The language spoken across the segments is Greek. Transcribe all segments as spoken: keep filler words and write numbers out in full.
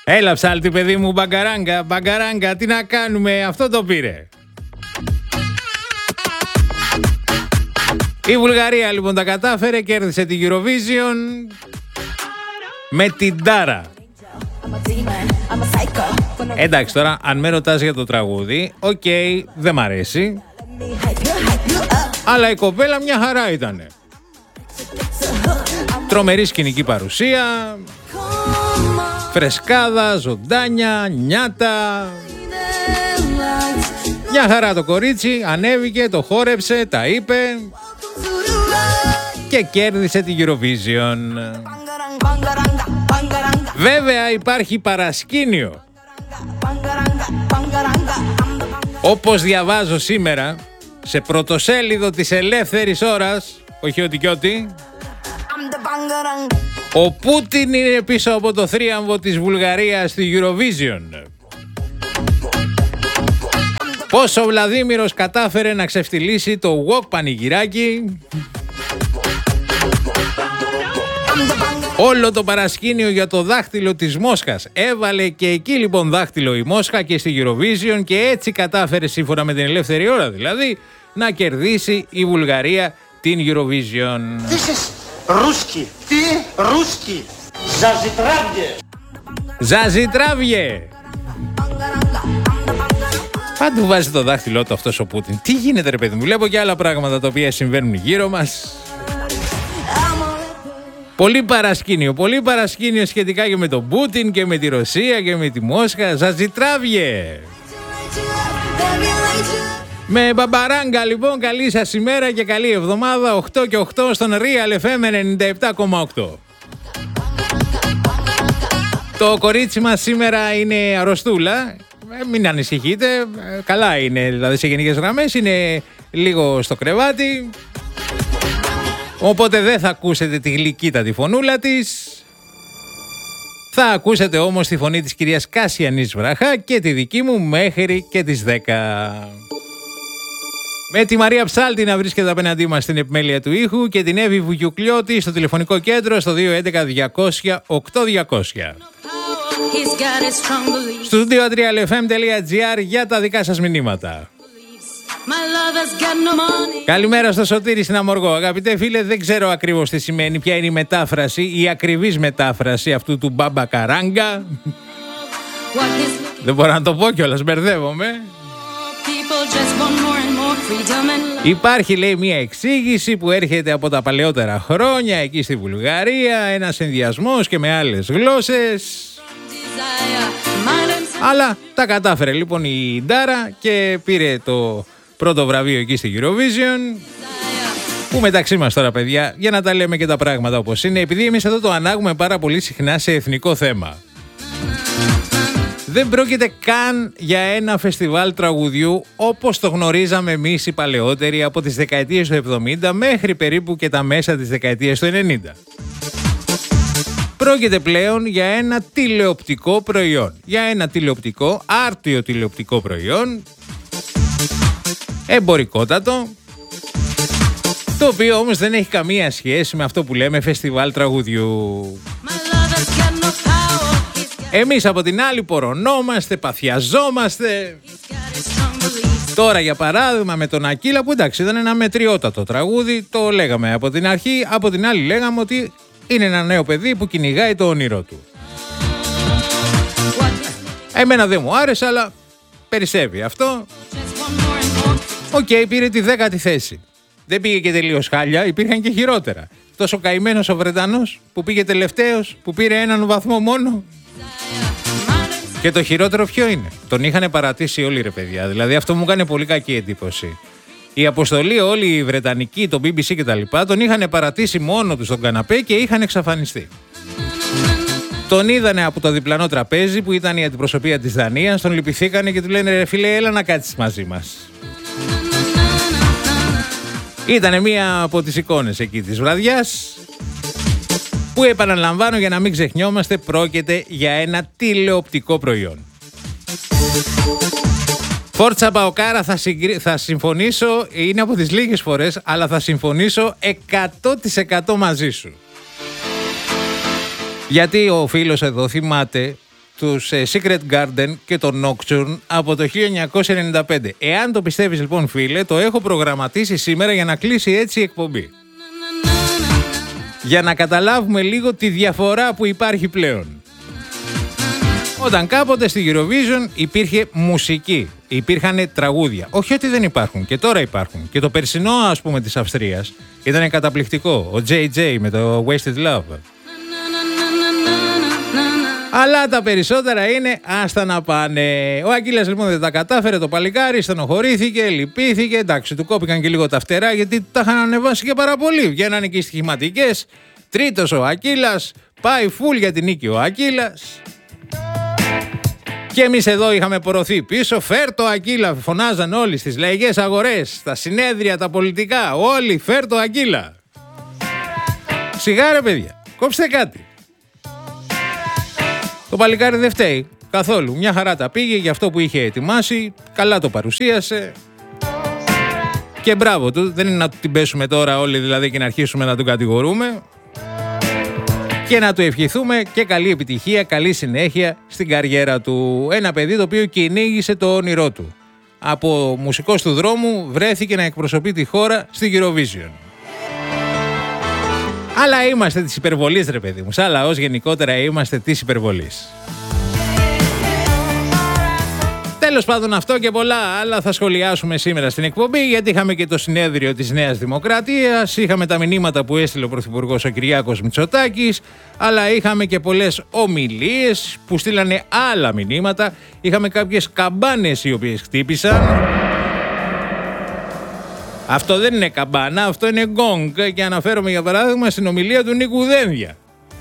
Έλα ψάλτη παιδί μου, μπαγκαράγκα, μπαγκαράγκα, τι να κάνουμε, αυτό το πήρε. Η Βουλγαρία λοιπόν τα κατάφερε, κέρδισε την Eurovision με την τάρα. Εντάξει τώρα, αν με ρωτάς για το τραγούδι, οκ, okay, δεν μ' αρέσει. Αλλά η κοπέλα μια χαρά ήτανε. Τρομερή σκηνική παρουσία, φρεσκάδα, ζωντάνια, νιάτα. Μια χαρά το κορίτσι, ανέβηκε, το χόρεψε, τα είπε και κέρδισε την Eurovision. Βέβαια υπάρχει παρασκήνιο. Όπως διαβάζω σήμερα σε πρωτοσέλιδο της Ελεύθερης Ώρας, όχι ότι κι ότι, ο Πούτιν είναι πίσω από το θρίαμβο της Βουλγαρίας στη Eurovision. Πώς ο Βλαδίμηρος κατάφερε να ξεφτυλίσει το walk πανηγυράκι. Όλο το παρασκήνιο για το δάχτυλο της Μόσχας. Έβαλε και εκεί λοιπόν δάχτυλο η Μόσχα και στη Eurovision και έτσι κατάφερε, σύμφωνα με την Ελεύθερη Ώρα δηλαδή, να κερδίσει η Βουλγαρία την Eurovision. Ρούσκι, τι ρούσκι, ζαζιτράβιε. Ζαζιτράβιε. Πάντου βάζει το δάχτυλό του αυτός ο Πούτιν. Τι γίνεται ρε παιδί μου, βλέπω και άλλα πράγματα τα οποία συμβαίνουν γύρω μας. Πολύ παρασκήνιο, πολύ παρασκήνιο σχετικά και με τον Πούτιν και με τη Ρωσία και με τη Μόσχα. Ζαζιτράβιε. Με μπαμπαράγκα λοιπόν, καλή σας ημέρα και καλή εβδομάδα. Οκτώ και οκτώ στον Real εφ εμ ενενήντα επτά κόμμα οκτώ. Το κορίτσι μας σήμερα είναι αρρωστούλα. Μην ανησυχείτε, καλά είναι, δηλαδή σε γενικές γραμμές είναι λίγο στο κρεβάτι. Οπότε δεν θα ακούσετε τη γλυκύτατη φωνούλα της. Θα ακούσετε όμως τη φωνή της κυρίας Κάσιανής Βραχά και τη δική μου μέχρι και τις δέκα. Με τη Μαρία Ψάλτη να βρίσκεται απέναντί μας στην επιμέλεια του ήχου και την Εύη Βουγιουκλιώτη στο τηλεφωνικό κέντρο στο δύο έντεκα διακόσια οκτώ διακόσια. Στο δύο τρία ελ εφ εμ τελεία τζι άρ για τα δικά σας μηνύματα. Καλημέρα στο Σωτήρη στην Αμοργό. Αγαπητέ φίλε, δεν ξέρω ακριβώς τι σημαίνει, ποια είναι η μετάφραση, η ακριβής μετάφραση αυτού του μπαμπακαράγκα. Δεν μπορώ να το πω κιόλας, μπερδεύομαι. Υπάρχει, λέει, μια εξήγηση που έρχεται από τα παλαιότερα χρόνια εκεί στη Βουλγαρία, ένας συνδυασμός και με άλλες γλώσσες. Αλλά τα κατάφερε λοιπόν η Ντάρα και πήρε το πρώτο βραβείο εκεί στη Eurovision. Που μεταξύ μας τώρα, παιδιά, για να τα λέμε και τα πράγματα όπως είναι, επειδή εμείς εδώ το ανάγουμε πάρα πολύ συχνά σε εθνικό θέμα. Δεν πρόκειται καν για ένα φεστιβάλ τραγουδιού όπως το γνωρίζαμε εμείς οι παλαιότεροι από τις δεκαετίες του εβδομήντα μέχρι περίπου και τα μέσα της δεκαετίας του ενενήντα. Πρόκειται πλέον για ένα τηλεοπτικό προϊόν. Για ένα τηλεοπτικό, άρτιο τηλεοπτικό προϊόν, εμπορικότατο, το οποίο όμως δεν έχει καμία σχέση με αυτό που λέμε φεστιβάλ τραγουδιού. Εμείς από την άλλη πορωνόμαστε, παθιαζόμαστε. Τώρα για παράδειγμα με τον Ακύλα, που εντάξει ήταν ένα μετριότατο τραγούδι, το λέγαμε από την αρχή, από την άλλη λέγαμε ότι είναι ένα νέο παιδί που κυνηγάει το όνειρό του. Εμένα δεν μου άρεσε, αλλά περισσεύει αυτό. Οκ, okay, πήρε τη δέκατη θέση. Δεν πήγε και τελείως χάλια, υπήρχαν και χειρότερα. Τόσο καημένος ο Βρετανός που πήγε τελευταίος, που πήρε έναν βαθμό μόνο. Και το χειρότερο ποιο είναι? Τον είχαν παρατήσει όλοι, ρε παιδιά. Δηλαδή αυτό μου έκανε πολύ κακή εντύπωση. Η αποστολή όλη η βρετανική, το μπι μπι σι κτλ. Τον είχαν παρατήσει μόνο του στον καναπέ και είχαν εξαφανιστεί. Τον είδανε από το διπλανό τραπέζι που ήταν η αντιπροσωπεία της Δανίας, τον λυπηθήκανε και του λένε ρε φίλε, έλα να κάτσεις μαζί μας. Ήτανε μία από τις εικόνες εκεί της βραδιάς, που επαναλαμβάνω για να μην ξεχνιόμαστε, πρόκειται για ένα τηλεοπτικό προϊόν. Φόρτσα Παοκάρα, θα, συγκρι... θα συμφωνήσω, είναι από τις λίγες φορές, αλλά θα συμφωνήσω εκατό τοις εκατό μαζί σου. Γιατί ο φίλος εδώ θυμάται τους ε, Secret Garden και το Nocturne από το χίλια εννιακόσια ενενήντα πέντε. Εάν το πιστεύεις λοιπόν φίλε, το έχω προγραμματίσει σήμερα για να κλείσει έτσι η εκπομπή. Για να καταλάβουμε λίγο τη διαφορά που υπάρχει πλέον. Όταν κάποτε στη Eurovision υπήρχε μουσική, υπήρχαν τραγούδια. Όχι ότι δεν υπάρχουν, και τώρα υπάρχουν. Και το περσινό, ας πούμε, της Αυστρίας ήταν καταπληκτικό. Ο τζέι τζέι με το Wasted Love. Αλλά τα περισσότερα είναι άστα να πάνε. Ο Ακύλας λοιπόν δεν τα κατάφερε, το παλικάρι, στενοχωρήθηκε, λυπήθηκε. Εντάξει, του κόπηκαν και λίγο τα φτερά γιατί τα είχαν ανεβάσει και πάρα πολύ. Βγαίνανε και οι στοιχηματικές. Τρίτος ο Ακύλας, πάει φουλ για την νίκη ο Ακύλας. Και εμείς εδώ είχαμε πορωθεί πίσω. Φέρ το Ακύλα, φωνάζαν όλοι στις λαϊκές αγορές, στα συνέδρια, τα πολιτικά. Όλοι φέρ το Ακύλα. Σιγά ρε παιδιά, κόψτε κάτι. Το παλικάρι δεν φταίει καθόλου. Μια χαρά τα πήγε για αυτό που είχε ετοιμάσει. Καλά το παρουσίασε. Και μπράβο του. Δεν είναι να του την πέσουμε τώρα όλοι δηλαδή και να αρχίσουμε να τον κατηγορούμε. Και να του ευχηθούμε και καλή επιτυχία, καλή συνέχεια στην καριέρα του. Ένα παιδί το οποίο κυνήγησε το όνειρό του. Από μουσικός του δρόμου βρέθηκε να εκπροσωπεί τη χώρα στη Eurovision. Αλλά είμαστε της υπερβολής ρε παιδί μου. Σαν λαός γενικότερα είμαστε της υπερβολής. Τέλος πάντων αυτό και πολλά άλλα θα σχολιάσουμε σήμερα στην εκπομπή, γιατί είχαμε και το συνέδριο της Νέας Δημοκρατίας, είχαμε τα μηνύματα που έστειλε ο Πρωθυπουργός ο Κυριάκος Μητσοτάκης, αλλά είχαμε και πολλές ομιλίες που στείλανε άλλα μηνύματα, είχαμε κάποιες καμπάνες οι οποίες χτύπησαν. Αυτό δεν είναι καμπάνα, αυτό είναι γκόγκ και αναφέρομαι για παράδειγμα στην ομιλία του Νίκου Δένδια.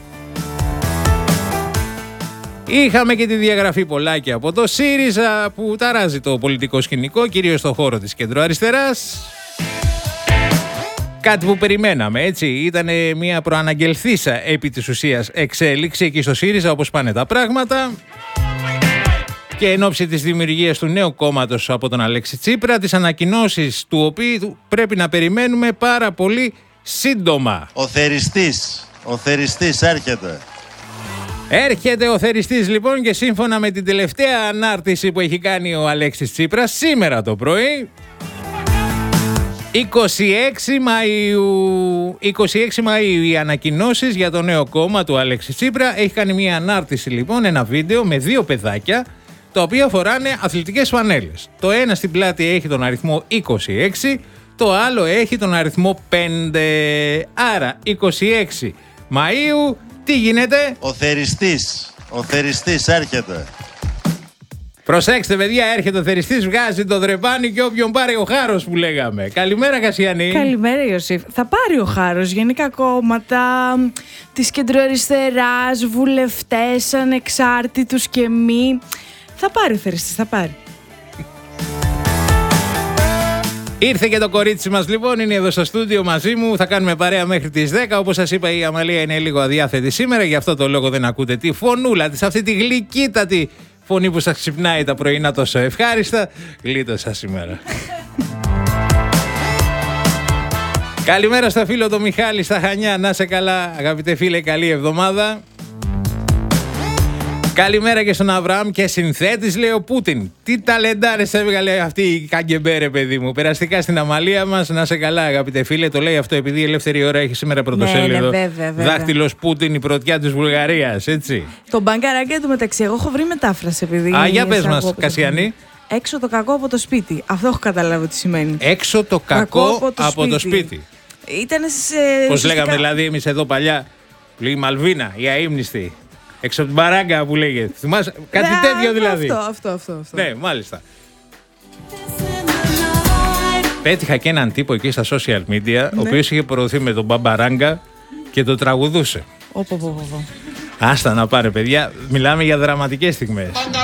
Είχαμε και τη διαγραφή Πολάκη από το ΣΥΡΙΖΑ που ταράζει το πολιτικό σκηνικό, κυρίως στον χώρο της κεντροαριστεράς. Κάτι που περιμέναμε, έτσι, ήταν μια προαναγγελθήσα επί της ουσίας εξέλιξη εκεί στο ΣΥΡΙΖΑ όπως πάνε τα πράγματα. Και εν ώψη της δημιουργίας του νέου κόμματος από τον Αλέξη Τσίπρα, τις ανακοινώσεις του οποίου πρέπει να περιμένουμε πάρα πολύ σύντομα. Ο θεριστής, ο θεριστής έρχεται. Έρχεται ο θεριστής λοιπόν και σύμφωνα με την τελευταία ανάρτηση που έχει κάνει ο Αλέξης Τσίπρας σήμερα το πρωί, είκοσι έξι Μαΐου, είκοσι έξι Μαΐου οι ανακοινώσεις για το νέο κόμμα του Αλέξη Τσίπρα. Έχει κάνει μια ανάρτηση λοιπόν, ένα βίντεο με δύο παιδάκια τα οποία φοράνε αθλητικές φανέλες. Το ένα στην πλάτη έχει τον αριθμό είκοσι έξι, το άλλο έχει τον αριθμό πέντε. Άρα είκοσι έξι Μαΐου τι γίνεται? Ο θεριστής, ο θεριστής έρχεται. Προσέξτε παιδιά, έρχεται ο θεριστής, βγάζει το δρεπάνι και όποιον πάρει ο χάρος που λέγαμε. Καλημέρα Κασιανή. Καλημέρα Ιωσήφ. Θα πάρει ο χάρος γενικά κόμματα της κεντροαριστεράς, βουλευτές, ανεξάρτητους και μη. Θα πάρει ο θεριστής, θα πάρει. Ήρθε και το κορίτσι μας λοιπόν, είναι εδώ στο στούντιο μαζί μου, θα κάνουμε παρέα μέχρι τις δέκα. Όπως σας είπα η Αμαλία είναι λίγο αδιάθετη σήμερα, γι' αυτό το λόγο δεν ακούτε τη φωνούλα της, αυτή τη γλυκύτατη φωνή που σας ξυπνάει τα πρωινά τόσο ευχάριστα. Γλίτωσα σήμερα. Καλημέρα στο φίλο το Μιχάλη στα Χανιά, να σε καλά αγαπητέ φίλε, καλή εβδομάδα. Καλημέρα και στον Αβραάμ και συνθέτης λέει ο Πούτιν. Τι ταλεντάρες έβγαλε αυτή η καγκεμπέρε παιδί μου. Περαστικά στην Αμαλία μας, να σε καλά αγαπητέ φίλε. Το λέει αυτό επειδή η Ελεύθερη Ώρα έχει σήμερα πρωτοσέλιδο. Ναι, ναι, βέβαια, βέβαια. Δάχτυλος Πούτιν, η πρωτιά της Βουλγαρίας, έτσι. Το μπαγκαράκι του μεταξύ, εγώ έχω βρει μετάφραση επειδή. Α, για πες μας Κασιανή. Έξω το κακό από το σπίτι. Αυτό έχω καταλάβει τι σημαίνει. Έξω το κακό, κακό από το από σπίτι. Το σπίτι. Ήταν σε. Πώς λέγαμε δηλαδή εμείς εδώ παλιά. Λέει η Μαλβίνα, η αείμνηστη. Έξω από την παράγκα που λέγεται. Θυμάσαι, κάτι yeah, τέτοιο δηλαδή. Αυτό, αυτό, αυτό, αυτό. Ναι, μάλιστα. Πέτυχα και έναν τύπο εκεί στα social media, ναι. Ο οποίος είχε προωθεί με τον Μπαμπαράγκα και το τραγουδούσε. Οπό, οπό, οπό. Άστα να πάρε παιδιά, μιλάμε για δραματικές στιγμές.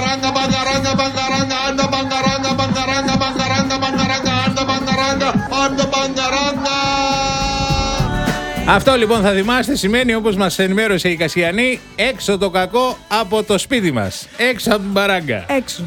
Αυτό λοιπόν θα θυμάστε, σημαίνει όπως μας ενημέρωσε η Κασιανή, έξω το κακό από το σπίτι μας, έξω από την παράγκα. Έξω.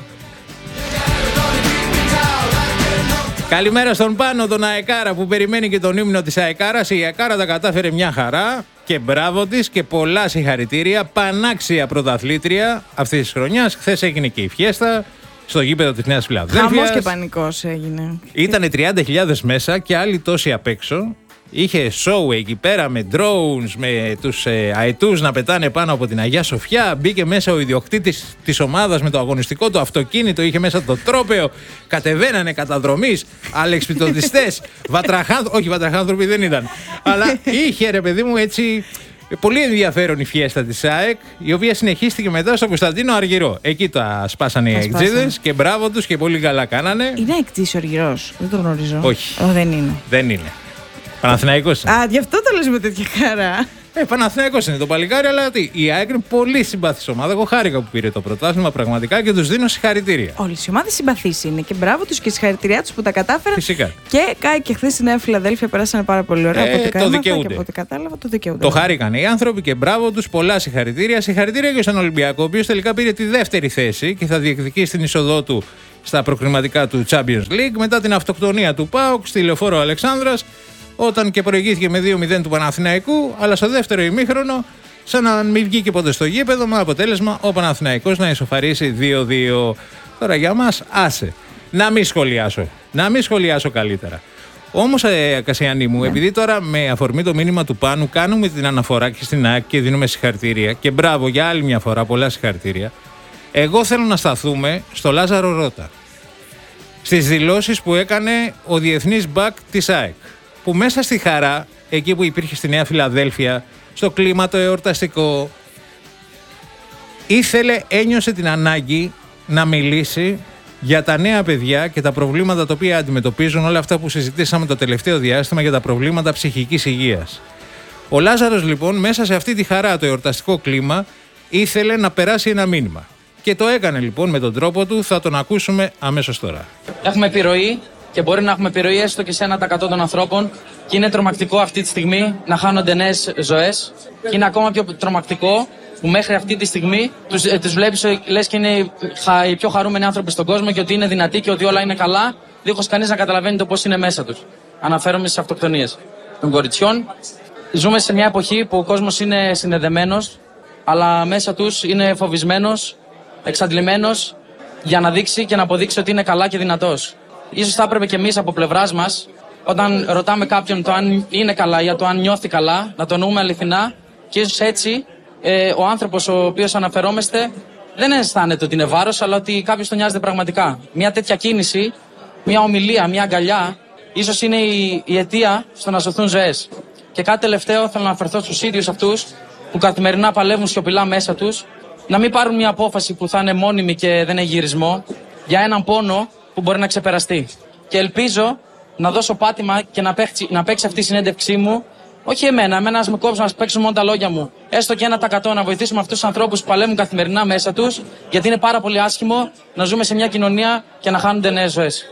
Καλημέρα στον Πάνο, τον Αεκάρα που περιμένει και τον ύμνο της Αεκάρας. Η Αεκάρα τα κατάφερε μια χαρά. και μπράβο της και πολλά συγχαρητήρια. Πανάξια πρωταθλήτρια αυτής της χρονιάς. Χθες έγινε και η φιέστα στο γήπεδο της Νέας Φιλαδέλφειας. Χαμός και πανικός έγινε. Ήτανε τριάντα χιλιάδες μέσα και άλλοι τόσοι απ' έξω. Είχε show εκεί πέρα με drones, με τους ε, αετούς να πετάνε πάνω από την Αγία Σοφιά. Μπήκε μέσα ο ιδιοκτήτης της ομάδας με το αγωνιστικό του αυτοκίνητο, είχε μέσα το τρόπαιο. Κατεβαίνανε καταδρομείς, αλεξπιτωτιστές, βατραχάνθρωποι. Όχι, βατραχάνθρωποι δεν ήταν. Αλλά είχε, ρε παιδί μου, έτσι πολύ ενδιαφέρον η φιέστα της ΑΕΚ, η οποία συνεχίστηκε μετά στο Κωνσταντίνο Αργυρό. Εκεί τα σπάσανε οι αεκτζίδες και μπράβο τους και πολύ καλά κάνανε. Είναι αεκτζής ο Αργυρός, δεν το γνωρίζω. Όχι. Ο, δεν είναι. Δεν είναι. Παναθηναϊκός είναι. Α, γι' αυτό το λες με τέτοια χαρά. Ε, Παναθηναϊκός είναι το παλικάρι, αλλά τι, η ΑΕΚ είναι πολύ συμπαθής ομάδα. Εγώ χάρηκα που πήρε το πρωτάθλημα πραγματικά και τους δίνω συγχαρητήρια. Όλες οι ομάδες συμπαθείς είναι και μπράβο τους και συγχαρητήριά τους που τα κατάφεραν. Φυσικά. Και Κάι και χθες στη Νέα Φιλαδέλφια περάσανε πάρα πολύ ωραία. Ε, από ό,τι το δικαιούνται. Και από ό,τι κατάλαβα, το δικαιούνται. Το χάρηκαν οι άνθρωποι και μπράβο τους, πολλά συγχαρητήρια. Συγχαρητήρια και στον Ολυμπιακό, ο οποίος τελικά πήρε τη δεύτερη θέση και θα διεκδικήσει την είσοδό του στα προκριματικά του Champions League μετά την αυτοκτονία του ΠΑΟΚ στη Λεωφόρο Αλεξάνδρας, όταν και προηγήθηκε με δύο μηδέν του Παναθηναϊκού, αλλά στο δεύτερο ημίχρονο, σαν να μην βγήκε ποτέ στο γήπεδο, με αποτέλεσμα ο Παναθηναϊκός να ισοφαρίσει δύο δύο. Τώρα για μας, άσε. Να μην σχολιάσω. Να μην σχολιάσω καλύτερα. Όμως, ε, Κασιανή μου, yeah. επειδή τώρα με αφορμή το μήνυμα του Πάνου κάνουμε την αναφορά και στην ΑΕΚ και δίνουμε συγχαρητήρια, και μπράβο για άλλη μια φορά, πολλά συγχαρητήρια, εγώ θέλω να σταθούμε στο Λάζαρο Ρώτα. Στις δηλώσεις που έκανε ο διεθνής μπακ της ΑΕΚ, που μέσα στη χαρά, εκεί που υπήρχε στη Νέα Φιλαδέλφια, στο κλίμα το εορταστικό, ήθελε, ένιωσε την ανάγκη να μιλήσει για τα νέα παιδιά και τα προβλήματα τα οποία αντιμετωπίζουν, όλα αυτά που συζητήσαμε το τελευταίο διάστημα για τα προβλήματα ψυχικής υγείας. Ο Λάζαρος λοιπόν μέσα σε αυτή τη χαρά, το εορταστικό κλίμα, ήθελε να περάσει ένα μήνυμα. Και το έκανε λοιπόν με τον τρόπο του, θα τον ακούσουμε αμέσως τώρα. Έχουμε επιρροή και μπορεί να έχουμε επιρροή έστω και σε ένα τοις εκατό των ανθρώπων και είναι τρομακτικό αυτή τη στιγμή να χάνονται νέες ζωές και είναι ακόμα πιο τρομακτικό που μέχρι αυτή τη στιγμή τους, ε, τους βλέπεις λες και είναι χα, οι πιο χαρούμενοι άνθρωποι στον κόσμο και ότι είναι δυνατοί και ότι όλα είναι καλά, δίχως κανείς να καταλαβαίνει το πώς είναι μέσα τους. Αναφέρομαι στις αυτοκτονίες των κοριτσιών. Ζούμε σε μια εποχή που ο κόσμος είναι συνδεδεμένος, αλλά μέσα τους είναι φοβισμένος, εξαντλημένος για να δείξει και να αποδείξει ότι είναι καλά και δυνατός. Ίσως θα έπρεπε και εμείς από πλευράς μας, όταν ρωτάμε κάποιον το αν είναι καλά ή το αν νιώθει καλά, να το εννοούμε αληθινά και ίσως έτσι ε, ο άνθρωπος ο οποίος αναφερόμαστε δεν αισθάνεται ότι είναι βάρος, αλλά ότι κάποιος τον νοιάζεται πραγματικά. Μια τέτοια κίνηση, μια ομιλία, μια αγκαλιά, ίσως είναι η, η αιτία στο να σωθούν ζωές. Και κάτι τελευταίο, θέλω να αναφερθώ στους ίδιους αυτούς που καθημερινά παλεύουν σιωπηλά μέσα τους, να μην πάρουν μια απόφαση που θα είναι μόνιμη και δεν έχει γυρισμό, για έναν πόνο που μπορεί να ξεπεραστεί. Και ελπίζω να δώσω πάτημα και να παίξει, να παίξει αυτή η συνέντευξή μου, όχι εμένα, εμένα ας με κόψουν να παίξουν μόνο τα λόγια μου. Έστω και ένα τοις εκατό να βοηθήσουμε αυτούς τους ανθρώπους που παλεύουν καθημερινά μέσα τους, γιατί είναι πάρα πολύ άσχημο να ζούμε σε μια κοινωνία και να χάνονται νέες ζωές.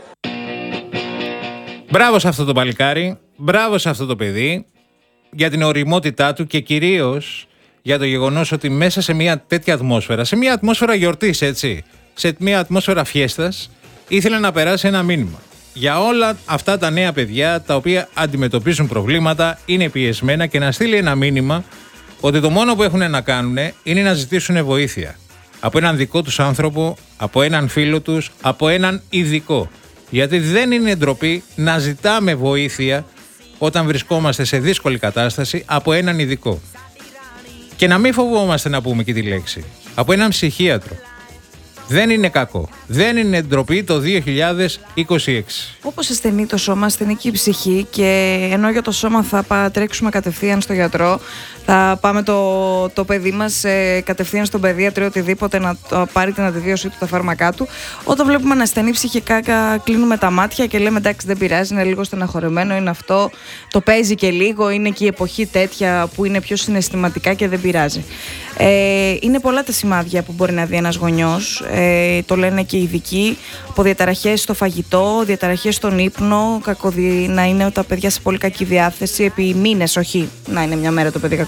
Μπράβο σε αυτό το παλικάρι, μπράβο σε αυτό το παιδί, για την ωριμότητά του και κυρίως για το γεγονός ότι μέσα σε μια τέτοια ατμόσφαιρα, σε μια ατμόσφαιρα γιορτής, έτσι, σε μια ατμόσφαιρα φιέστας, ήθελε να περάσει ένα μήνυμα. Για όλα αυτά τα νέα παιδιά τα οποία αντιμετωπίζουν προβλήματα, είναι πιεσμένα και να στείλει ένα μήνυμα ότι το μόνο που έχουν να κάνουν είναι να ζητήσουν βοήθεια. Από έναν δικό τους άνθρωπο, από έναν φίλο τους, από έναν ειδικό. Γιατί δεν είναι ντροπή να ζητάμε βοήθεια όταν βρισκόμαστε σε δύσκολη κατάσταση από έναν ειδικό. Και να μην φοβόμαστε να πούμε και τη λέξη. Από έναν ψυχίατρο. Δεν είναι κακό. Δεν είναι ντροπή το δύο χιλιάδες είκοσι έξι. Όπως ασθενεί το σώμα, ασθενεί και η ψυχή, και ενώ για το σώμα θα πά, τρέξουμε κατευθείαν στο γιατρό, θα πάμε το, το παιδί μας ε, κατευθείαν στον παιδίατρο ή οτιδήποτε να το, πάρει την αντιβίωσή του, τα φάρμακά του. Όταν βλέπουμε να ασθενεί ψυχικά, κλείνουμε τα μάτια και λέμε εντάξει, δεν πειράζει, είναι λίγο στεναχωρεμένο, είναι αυτό, το παίζει και λίγο, είναι και η εποχή τέτοια που είναι πιο συναισθηματικά και δεν πειράζει. Ε, είναι πολλά τα σημάδια που μπορεί να δει ένας γονιός. Ε, το λένε και οι ειδικοί, από διαταραχές στο φαγητό, διαταραχές στον ύπνο, κακοδι... να είναι τα παιδιά σε πολύ κακή διάθεση επί μήνες, όχι να είναι μια μέρα το παιδί κακοδιάθετο.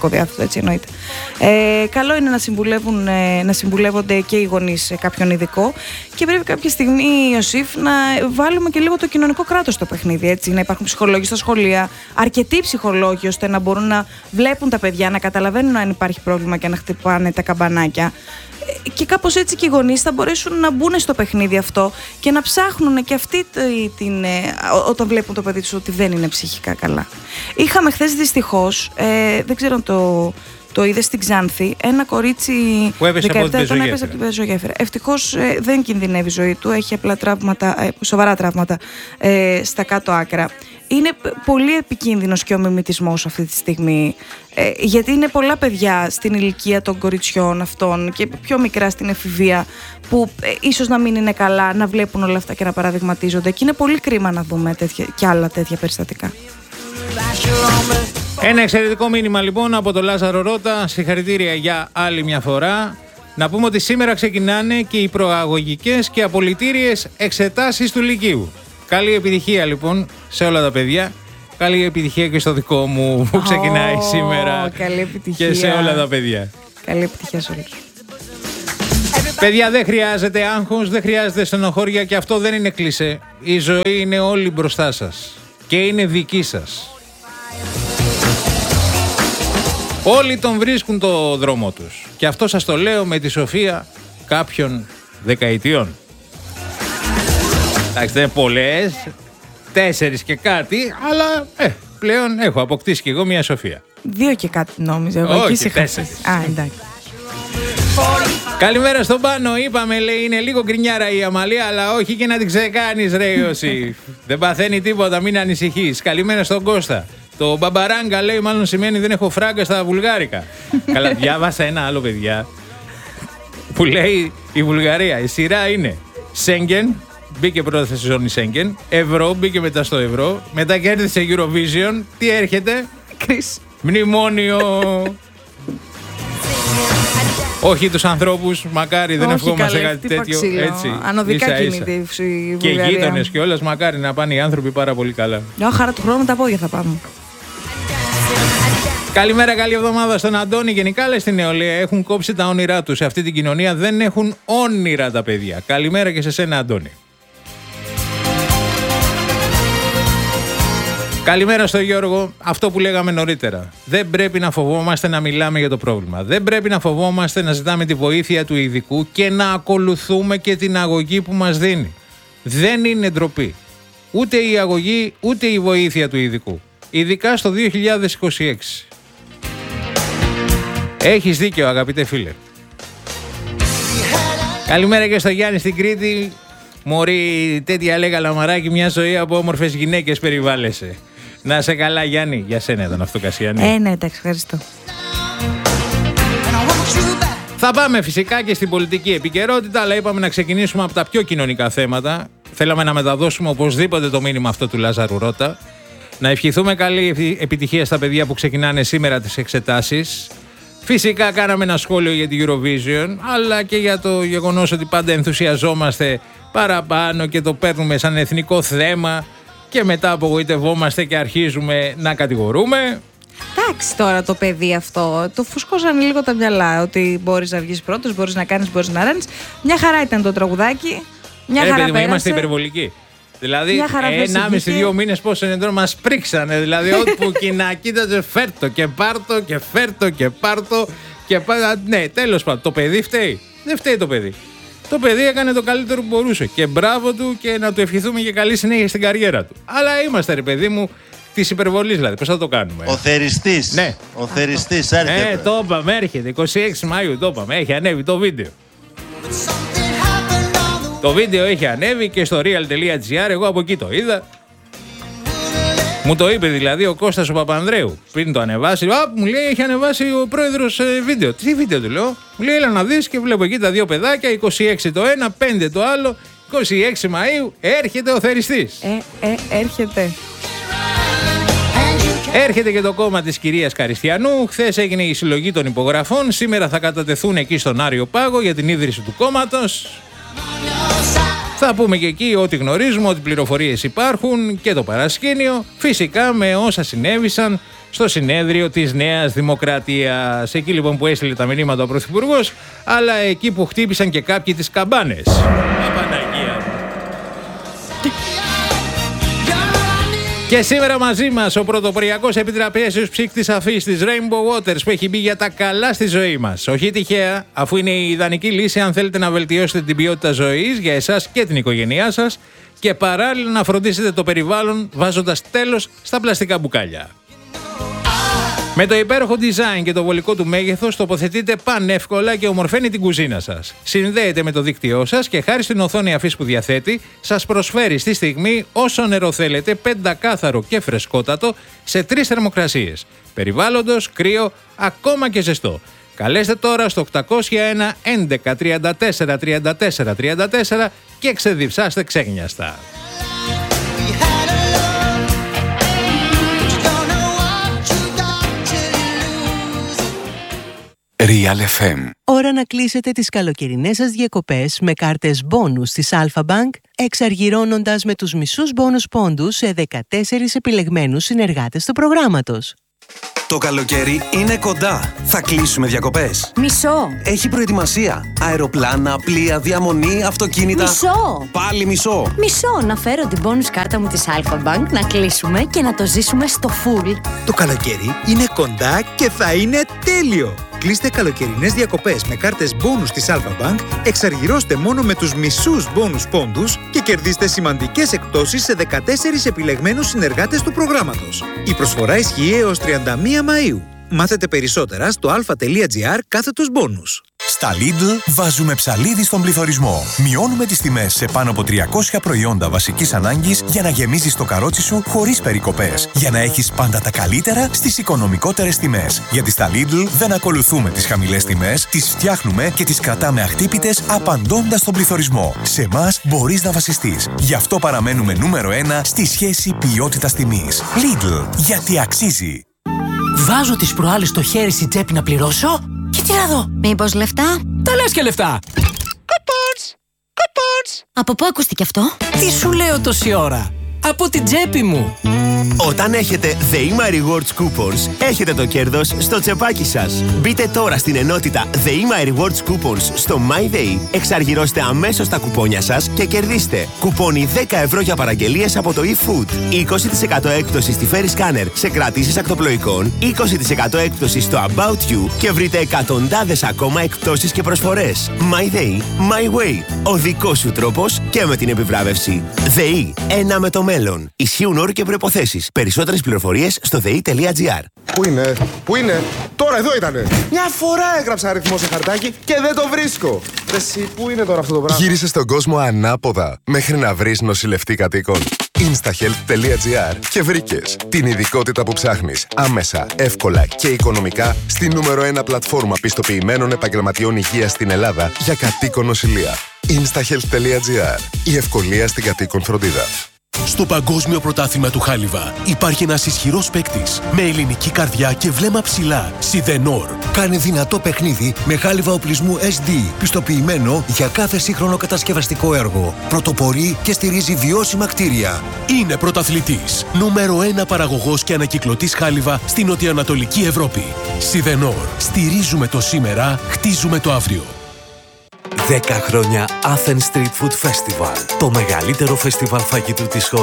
ψυχοδιάθετο, έτσι εννοείται. Ε, καλό είναι να, συμβουλεύουν, ε, να συμβουλεύονται και οι γονείς σε κάποιον ειδικό και πρέπει κάποια στιγμή, Ιωσήφ, να βάλουμε και λίγο το κοινωνικό κράτος στο παιχνίδι. Έτσι, να υπάρχουν ψυχολόγοι στα σχολεία, αρκετοί ψυχολόγοι ώστε να μπορούν να βλέπουν τα παιδιά, να καταλαβαίνουν αν υπάρχει πρόβλημα και να χτυπάνε τα καμπανάκια. Και κάπως έτσι και οι γονείς θα μπορέσουν να μπουν στο παιχνίδι αυτό και να ψάχνουν και αυτοί την, όταν βλέπουν το παιδί τους ότι δεν είναι ψυχικά καλά. Είχαμε χθες δυστυχώς, ε, δεν ξέρω αν το, το είδε στην Ξάνθη, ένα κορίτσι που έπεσε δεκαεπτά ετών, έπεσε από την πεζογέφυρα. Ευτυχώς ε, δεν κινδυνεύει η ζωή του, έχει απλά τραύματα, ε, σοβαρά τραύματα ε, στα κάτω άκρα. Είναι πολύ επικίνδυνος και ο μιμητισμός αυτή τη στιγμή, ε, γιατί είναι πολλά παιδιά στην ηλικία των κοριτσιών αυτών και πιο μικρά στην εφηβεία που ε, ίσως να μην είναι καλά, να βλέπουν όλα αυτά και να παραδειγματίζονται, και είναι πολύ κρίμα να δούμε τέτοια, και άλλα τέτοια περιστατικά. Ένα εξαιρετικό μήνυμα λοιπόν από τον Λάζαρο Ρώτα. Συγχαρητήρια για άλλη μια φορά. Να πούμε ότι σήμερα ξεκινάνε και οι προαγωγικές και απολυτήριες εξετάσεις του Λυκείου. Καλή επιτυχία λοιπόν σε όλα τα παιδιά. Καλή επιτυχία και στο δικό μου που ξεκινάει oh, σήμερα. Καλή επιτυχία. Και σε όλα τα παιδιά. Καλή επιτυχία σε όλους. Παιδιά, δεν χρειάζεται άγχος, δεν χρειάζεται στενοχώρια και αυτό δεν είναι κλισέ. Η ζωή είναι όλη μπροστά σας και είναι δική σας. Όλοι τον βρίσκουν το δρόμο τους. Και αυτό σας το λέω με τη σοφία κάποιων δεκαετιών. Εντάξει, δεν είναι πολλές, τέσσερις και κάτι, αλλά ε, πλέον έχω αποκτήσει και εγώ μια σοφία. Δύο και κάτι νόμιζα. Εγώ. Όχι, εκεί τέσσερις. Α, εντάξει. Καλημέρα στον Πάνο. Είπαμε, λέει, είναι λίγο γκρινιάρα η Αμαλία, αλλά όχι και να την ξεκάνεις, ρε Ιωσήφ. Δεν παθαίνει τίποτα, μην ανησυχείς. Καλημέρα στον Κώστα. Το μπαμπαράγκα, λέει, μάλλον σημαίνει δεν έχω φράγκα στα βουλγάρικα. Καλά, διάβασα ένα άλλο, παιδιά, που λέει η Βουλγαρία. Η σειρά είναι Σέγγεν, μπήκε πρώτα στη ζώνη Σέγγεν, Ευρώ, μπήκε μετά στο Ευρώ, μετά κέρδισε Eurovision. Τι έρχεται? Κρίς. Μνημόνιο. Όχι τους ανθρώπους, μακάρι, δεν ευχόμαστε κάτι τέτοιο. Έτσι, ανωδικά κινείται η Βουλγαρία. Και γείτονες και όλες, μακάρι να πάνε οι άνθρωποι πάρα πολύ καλά. Μια χαρά του χρόνου με τα πόδια θα πάμε. Καλημέρα, καλή εβδομάδα στον Αντώνη. Γενικά, λέει, στην νεολαία έχουν κόψει τα όνειρά τους. Σε αυτή την κοινωνία δεν έχουν όνειρα τα παιδιά. Καλημέρα και σε σένα, Αντώνη. Καλημέρα στο Γιώργο. Αυτό που λέγαμε νωρίτερα. Δεν πρέπει να φοβόμαστε να μιλάμε για το πρόβλημα. Δεν πρέπει να φοβόμαστε να ζητάμε τη βοήθεια του ειδικού και να ακολουθούμε και την αγωγή που μας δίνει. Δεν είναι ντροπή. Ούτε η αγωγή, ούτε η βοήθεια του ειδικού. Ειδικά στο δύο χιλιάδες είκοσι έξι. Έχεις δίκιο, αγαπητέ φίλε. Καλημέρα και στο Γιάννη στην Κρήτη. Μωρή, τέτοια λέγα λαμαράκι, μια ζωή από όμορφες γυναίκες περιβάλλεσαι. Να σε καλά, Γιάννη. Για σένα ήταν αυτό, Κασιανή. Ε, ναι, εντάξει, ευχαριστώ. Θα πάμε φυσικά και στην πολιτική επικαιρότητα, αλλά είπαμε να ξεκινήσουμε από τα πιο κοινωνικά θέματα. Θέλαμε να μεταδώσουμε οπωσδήποτε το μήνυμα αυτό του Λάζαρου Ρώτα. Να ευχηθούμε καλή επιτυχία στα παιδιά που ξεκινάνε σήμερα τις εξετάσεις. Φυσικά κάναμε ένα σχόλιο για την Eurovision, αλλά και για το γεγονός ότι πάντα ενθουσιαζόμαστε παραπάνω και το παίρνουμε σαν εθνικό θέμα και μετά απογοητευόμαστε και αρχίζουμε να κατηγορούμε. Εντάξει, τώρα το παιδί αυτό, το φουσκώσαν λίγο τα μυαλά, ότι μπορείς να βγεις πρώτος, μπορείς να κάνεις, μπορείς να ράνεις. Μια χαρά ήταν το τραγουδάκι, μια ε, χαρά παιδί, πέρασε. Είμαστε υπερβολικοί. Δηλαδή, ενάμιση δύο μήνες πόσο είναι τώρα, μας πρίξανε. Δηλαδή, όπου και να κοίταζε, φέρτο και πάρτο και φέρτο και πάρτο και πάρτο. Ναι, τέλος πάντων, το παιδί φταίει. Δεν φταίει το παιδί. Το παιδί έκανε το καλύτερο που μπορούσε. Και μπράβο του και να του ευχηθούμε και καλή συνέχεια στην καριέρα του. Αλλά είμαστε, ρε παιδί μου, της υπερβολής δηλαδή. Πώς θα το κάνουμε. Ο θεριστής. Ναι. Ο θεριστής έρχεται. Ε, το είπαμε, έρχεται. είκοσι έξι Μαΐου το είπαμε. Έχει ανέβει το βίντεο. Το βίντεο έχει ανέβει και στο real.gr, εγώ από εκεί το είδα. Μου το είπε δηλαδή ο Κώστας ο Παπανδρέου. Πριν το ανεβάσει, α, μου λέει έχει ανεβάσει ο πρόεδρος ε, βίντεο. Τι βίντεο του λέω. Μου λέει έλα να δεις και βλέπω εκεί τα δύο παιδάκια, είκοσι έξι το ένα, πέντε το άλλο, είκοσι έξι Μαΐου, έρχεται ο θεριστής. Ε, ε, έρχεται. Έρχεται και το κόμμα της κυρίας Καριστιανού. Χθες έγινε η συλλογή των υπογραφών. Σήμερα θα κατατεθούν εκεί στον Άριο Πάγο για την ίδρυση του κόμματος. Θα πούμε και εκεί ό,τι γνωρίζουμε, ό,τι πληροφορίες υπάρχουν και το παρασκήνιο. Φυσικά με όσα συνέβησαν στο συνέδριο της Νέας Δημοκρατίας. Εκεί λοιπόν που έστειλε τα μηνύματα ο Πρωθυπουργός, αλλά εκεί που χτύπησαν και κάποιοι τις καμπάνες. Απαναγία. Και σήμερα μαζί μας ο πρωτοποριακός επιτραπέζιος ψύκτης αφής της Rainbow Waters, που έχει μπει για τα καλά στη ζωή μας. Όχι τυχαία, αφού είναι η ιδανική λύση αν θέλετε να βελτιώσετε την ποιότητα ζωής για εσάς και την οικογένειά σας και παράλληλα να φροντίσετε το περιβάλλον βάζοντας τέλος στα πλαστικά μπουκάλια. Με το υπέροχο design και το βολικό του μέγεθος τοποθετείτε πανεύκολα και ομορφαίνει την κουζίνα σας. Συνδέεται με το δίκτυό σας και χάρη στην οθόνη αφής που διαθέτει σας προσφέρει στη στιγμή όσο νερό θέλετε, πεντακάθαρο και φρεσκότατο σε τρεις θερμοκρασίες. Περιβάλλοντος, κρύο, ακόμα και ζεστό. Καλέστε τώρα στο οκτακόσια ένα έντεκα τριάντα τέσσερα τριάντα τέσσερα τριάντα τέσσερα και ξεδιψάστε ξέγνιαστα. Real εφ εμ. Ώρα να κλείσετε τις καλοκαιρινές σας διακοπές με κάρτες μπόνους της Alpha Bank, εξαργυρώνοντας με τους μισούς μπόνους πόντους σε δεκατέσσερις επιλεγμένους συνεργάτες του προγράμματος. Το καλοκαίρι είναι κοντά. Θα κλείσουμε διακοπές. Μισό. Έχει προετοιμασία. Αεροπλάνα, πλοία, διαμονή, αυτοκίνητα. Μισό. Πάλι μισό. Μισό. Να φέρω την bonus κάρτα μου της Alpha Bank, να κλείσουμε και να το ζήσουμε στο full. Το καλοκαίρι είναι κοντά και θα είναι τέλειο. Κλείστε καλοκαιρινές διακοπές με κάρτες μπόνους της Alpha Bank, εξαργυρώστε μόνο με τους μισούς μπόνους πόντους και κερδίστε σημαντικές εκπτώσεις σε δεκατέσσερις επιλεγμένους συνεργάτες του προγράμματος. Η προσφορά ισχύει έως τριάντα μία Μαΐου. Μάθετε περισσότερα στο alpha.gr κάθετος μπόνους. Στα Lidl βάζουμε ψαλίδι στον πληθωρισμό. Μειώνουμε τις τιμές σε πάνω από τριακόσια προϊόντα βασικής ανάγκης για να γεμίζεις το καρότσι σου χωρίς περικοπές. Για να έχεις πάντα τα καλύτερα στις οικονομικότερες τιμές. Γιατί στα Lidl δεν ακολουθούμε τις χαμηλές τιμές, τις φτιάχνουμε και τις κρατάμε αχτύπητες απαντώντας στον πληθωρισμό. Σε εμάς μπορείς να βασιστείς. Γι' αυτό παραμένουμε νούμερο ένα στη σχέση ποιότητας-τιμής. Lidl, γιατί αξίζει. Βάζω τις προάλλες το χέρι στη τσέπη να πληρώσω και τι να δω. Μήπως λεφτά? Τα λες και λεφτά. Coupons! Coupons! Από πού ακούστηκε αυτό? Τι σου λέω τόση ώρα? Από την τσέπη μου. Όταν έχετε The My Rewards Coupons, έχετε το κέρδος στο τσεπάκι σας. Μπείτε τώρα στην ενότητα The My Rewards Coupons στο MyDay, εξαργυρώστε αμέσως τα κουπόνια σας και κερδίστε κουπόνι δέκα ευρώ για παραγγελίες από το eFood, είκοσι τοις εκατό έκπτωση στη Ferry Scanner σε κρατήσεις ακτοπλοϊκών, είκοσι τοις εκατό έκπτωση στο About You και βρείτε εκατοντάδες ακόμα εκπτώσεις και προσφορές. MyDay, My Way. Ο δικός σου τρόπος και με την επιβράβευση. ΔΕΗ. Ένα με το μέλλον. Ισχύουν όροι και προϋποθέσεις. Περισσότερες πληροφορίες στο θεή.gr. Πού είναι, πού είναι, τώρα εδώ ήτανε. Μια φορά έγραψα αριθμό σε χαρτάκι και δεν το βρίσκω. Εσύ, πού είναι τώρα αυτό το πράγμα? Γύρισε στον κόσμο ανάποδα μέχρι να βρεις νοσηλευτή κατοίκων. instahealth.gr και βρήκες την ειδικότητα που ψάχνεις άμεσα, εύκολα και οικονομικά στη νούμερο ένα πλατφόρμα πιστοποιημένων επαγγελματιών υγείας στην Ελλάδα για κατοίκον νοσηλεία. instahealth.gr. Η ευκολία στην κατοίκον φροντίδα. Στο Παγκόσμιο Πρωτάθλημα του Χάλιβα υπάρχει ένας ισχυρός παίκτης με ελληνική καρδιά και βλέμμα ψηλά. Σιδενόρ. Κάνει δυνατό παιχνίδι με χάλιβα οπλισμού ες ντι, πιστοποιημένο για κάθε σύγχρονο κατασκευαστικό έργο. Πρωτοπορεί και στηρίζει βιώσιμα κτίρια. Είναι πρωταθλητής. Νούμερο ένα παραγωγός και ανακυκλωτής χάλιβα στην νοτιοανατολική Ευρώπη. Σιδενόρ. Στηρίζουμε το σήμερα, χτίζουμε το αύριο. δέκα χρόνια Athens Street Food Festival. Το μεγαλύτερο φεστιβάλ φαγητού της χώρας.